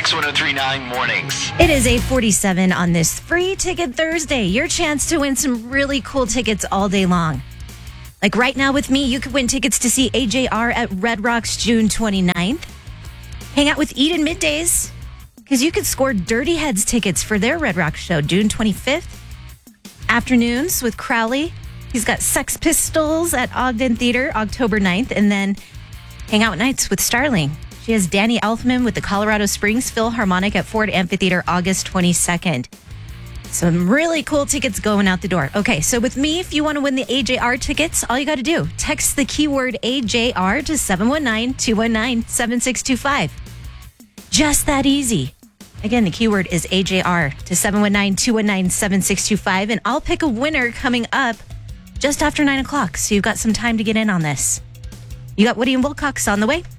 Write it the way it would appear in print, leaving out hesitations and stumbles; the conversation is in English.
Mix 1039 Mornings. It is 8:47 on this Free Ticket Thursday. Your chance to win some really cool tickets all day long. Like right now with me, you could win tickets to see AJR at Red Rocks June 29th. Hang out with Eden Middays, because you could score Dirty Heads tickets for their Red Rocks show June 25th. Afternoons with Crowley. He's got Sex Pistols at Ogden Theater October 9th. And then hang out nights with Starling. She has Danny Elfman with the Colorado Springs Philharmonic at Ford Amphitheater August 22nd. Some really cool tickets going out the door. Okay, so with me, if you want to win the AJR tickets, all you got to do, text the keyword AJR to 719-219-7625. Just that easy. Again, the keyword is AJR to 719-219-7625, and I'll pick a winner coming up just after 9 o'clock, so you've got some time to get in on this. You got Woody and Wilcox on the way.